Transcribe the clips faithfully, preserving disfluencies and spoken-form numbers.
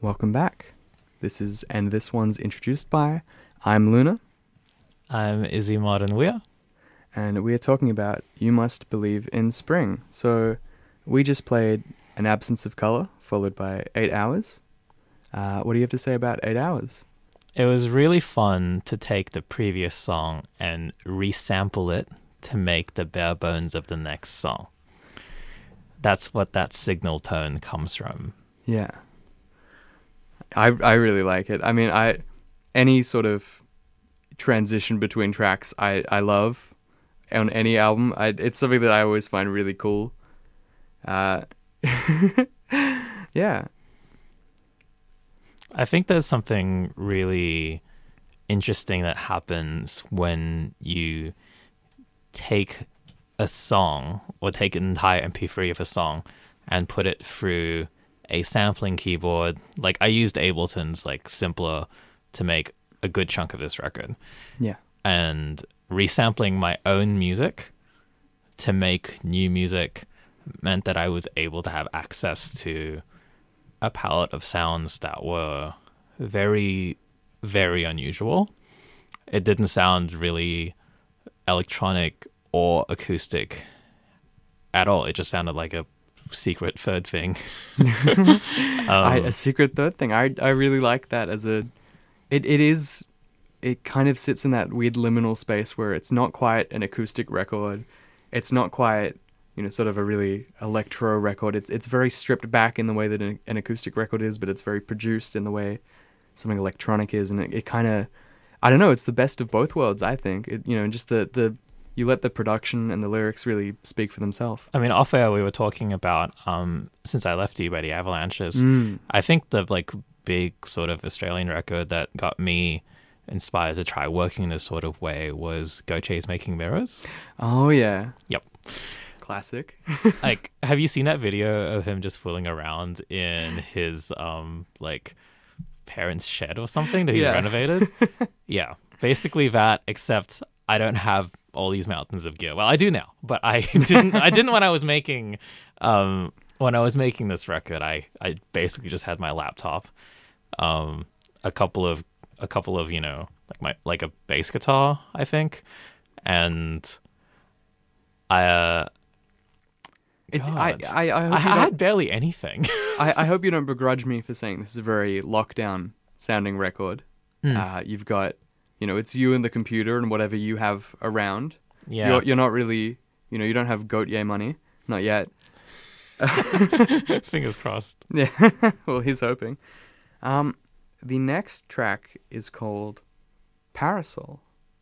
Welcome back. This is, and this one's introduced by, I'm Luna. I'm Izzy Martin Weir. And we are talking about You Must Believe in Spring. So we just played An Absence of Colour, followed by Eight Hours. Uh, what do you have to say about Eight Hours? It was really fun to take the previous song and resample it to make the bare bones of the next song. That's what that signal tone comes from. Yeah. I I really like it. I mean, I any sort of transition between tracks I, I love on any album. I, it's something that I always find really cool. Uh, yeah. I think there's something really interesting that happens when you take a song or take an entire M P three of a song and put it through a sampling keyboard. Like I used Ableton's like simpler to make a good chunk of this record. Yeah. And resampling my own music to make new music meant that I was able to have access to a palette of sounds that were very, very unusual. It didn't sound really electronic or acoustic at all. It just sounded like a secret third thing. um, I, a secret third thing. I I really like that as a. It it is. It kind of sits in that weird liminal space where it's not quite an acoustic record. It's not quite, you know, sort of a really electro record. It's it's very stripped back in the way that an, an acoustic record is, but it's very produced in the way something electronic is, and it, it kind of, I don't know, it's the best of both worlds. I think it, you know, just the the you let the production and the lyrics really speak for themselves. I mean, off air we were talking about um, Since I Left You by the Avalanches. Mm. I think the like big sort of Australian record that got me inspired to try working in this sort of way was Gautier's Making Mirrors. Oh yeah. Yep. Classic. Like, have you seen that video of him just fooling around in his um like parents' shed or something that he's Yeah. renovated? Yeah, basically that, except I don't have all these mountains of gear. Well, I do now, but I didn't. I didn't when I was making um when I was making this record. I I basically just had my laptop, um a couple of a couple of you know like my like a bass guitar, I think, and I. Uh, It, I, God. I, I, hope I you don't- had barely anything. I, I hope you don't begrudge me for saying this is a very lockdown sounding record. Mm. Uh, you've got, you know, it's you and the computer and whatever you have around. Yeah. You're, you're not really, you know, you don't have Gautier money. Not yet. Fingers crossed. Yeah. Well, he's hoping. Um, the next track is called Parasol.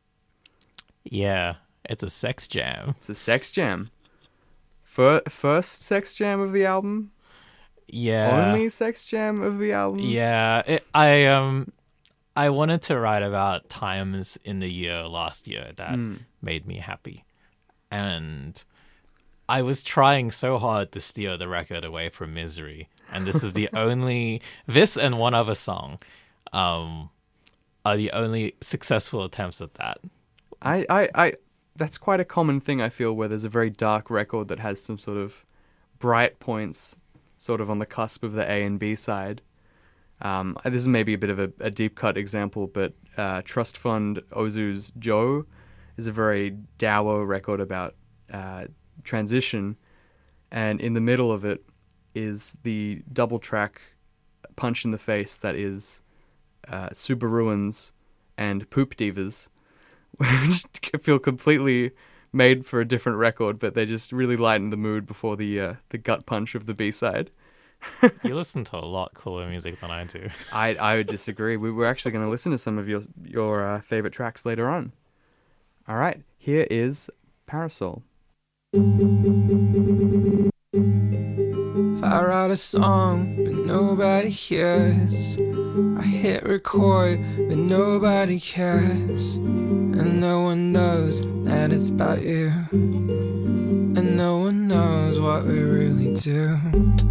Yeah, it's a sex jam. It's a sex jam. Fir- first sex jam of the album? Yeah. Only sex jam of the album? Yeah. It, I um, I wanted to write about times in the year last year that Mm. made me happy, and I was trying so hard to steer the record away from misery, and this is the only this and one other song, um, are the only successful attempts at that. I, I, I, that's quite a common thing, I feel, where there's a very dark record that has some sort of bright points sort of on the cusp of the A and B side. Um, this is maybe a bit of a, a deep cut example, but uh, Trust Fund Ozu's Joe is a very dour record about uh, transition, and in the middle of it is the double track punch in the face that is uh, Subaruans and Poop Divas, which feel completely made for a different record, but they just really lighten the mood before the uh, the gut punch of the B-side. You listen to a lot cooler music than I do. I I would disagree. We were actually going to listen to some of your your uh, favorite tracks later on. All right, here is Parasol. If I write a song but nobody hears, I hit record but nobody cares, and no one knows that it's about you, and no one knows what we really do.